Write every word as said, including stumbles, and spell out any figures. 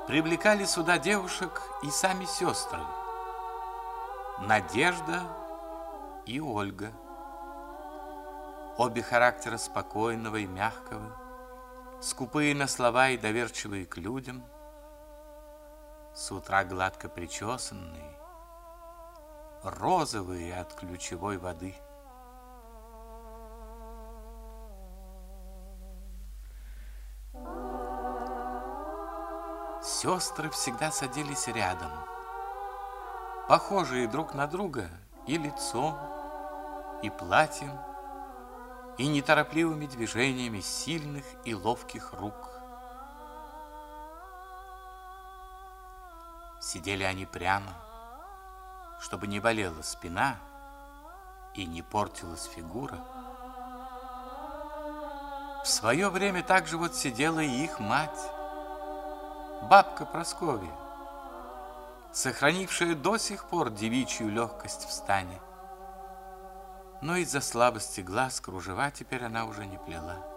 Привлекали сюда девушек и сами сестры Надежда и Ольга. Обе характера спокойного и мягкого, скупые на слова и доверчивые к людям, с утра гладко причесанные, розовые от ключевой воды. Сестры всегда садились рядом, похожие друг на друга и лицом, и платьем, и неторопливыми движениями сильных и ловких рук. Сидели они прямо, чтобы не болела спина и не портилась фигура. В свое время также вот сидела и их мать, бабка Прасковья, сохранившая до сих пор девичью легкость в стане. Но из-за слабости глаз кружева теперь она уже не плела.